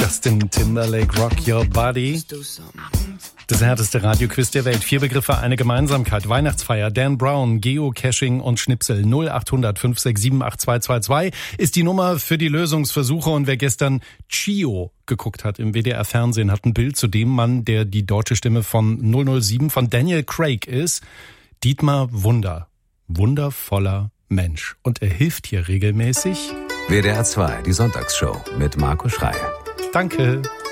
Justin Timberlake, Rock Your Body. Das härteste Radioquiz der Welt. 4 Begriffe, eine Gemeinsamkeit. Weihnachtsfeier, Dan Brown, Geocaching und Schnipsel. 0800 567 8222 ist die Nummer für die Lösungsversuche. Und wer gestern Chio geguckt hat im WDR-Fernsehen, hat ein Bild zu dem Mann, der die deutsche Stimme von 007 von Daniel Craig ist. Dietmar Wunder. Wundervoller Mensch. Und er hilft hier regelmäßig. WDR 2, die Sonntagsshow mit Marco Schreil. Danke.